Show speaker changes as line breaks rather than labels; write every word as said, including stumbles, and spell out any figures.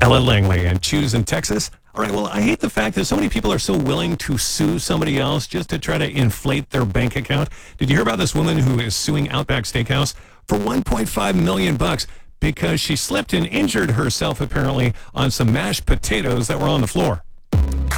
Ella Langley and Choose in Texas. All right, well, I hate the fact that so many people are so willing to sue somebody else just to try to inflate their bank account. Did you hear about this woman who is suing Outback Steakhouse for one point five million bucks because she slipped and injured herself apparently on some mashed potatoes that were on the floor?